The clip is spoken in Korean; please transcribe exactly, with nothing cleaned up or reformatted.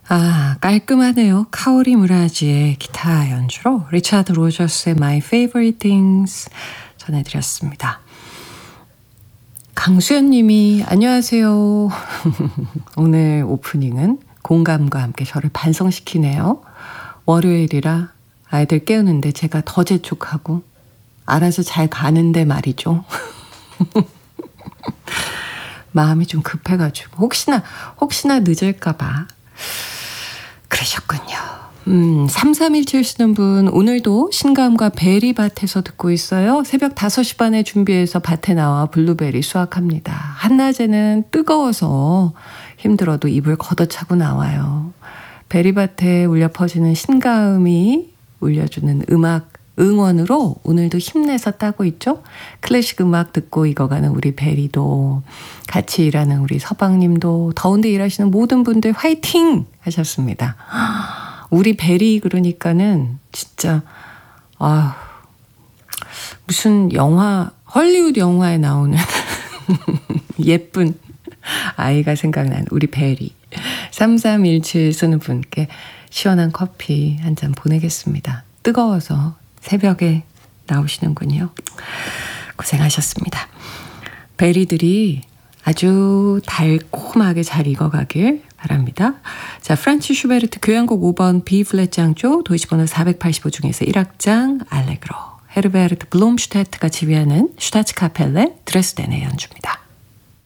아, 깔끔하네요. 카오리 무라지의 기타 연주로 리차드 로저스의 My Favorite Things 전해드렸습니다. 강수연 님이 안녕하세요. 오늘 오프닝은 공감과 함께 저를 반성시키네요. 월요일이라 아이들 깨우는데 제가 더 재촉하고 알아서 잘 가는데 말이죠. 마음이 좀 급해가지고 혹시나 혹시나 늦을까 봐 그러셨군요. 음, 삼삼일칠 쓰는 분 오늘도 신감과 베리밭에서 듣고 있어요. 새벽 다섯 시 반에 준비해서 밭에 나와 블루베리 수확합니다. 한낮에는 뜨거워서 힘들어도 이불 걷어차고 나와요. 베리밭에 울려 퍼지는 신가음이 울려주는 음악 응원으로 오늘도 힘내서 따고 있죠. 클래식 음악 듣고 익어가는 우리 베리도, 같이 일하는 우리 서방님도, 더운데 일하시는 모든 분들 화이팅 하셨습니다. 우리 베리 그러니까는 진짜 아, 무슨 영화, 헐리우드 영화에 나오는 예쁜 아이가 생각나는 우리 베리. 삼삼일칠 쓰는 분께 시원한 커피 한 잔 보내겠습니다. 뜨거워서 새벽에 나오시는군요. 고생하셨습니다. 베리들이 아주 달콤하게 잘 익어가길 바랍니다. 자, 프란츠 슈베르트 교향곡 오 번 B 플랫 장조 도이치번호 사백팔십오 중에서 일 악장 알레그로, 헤르베르트 블롬슈테트가 지휘하는 슈타츠 카펠레 드레스덴의 연주입니다.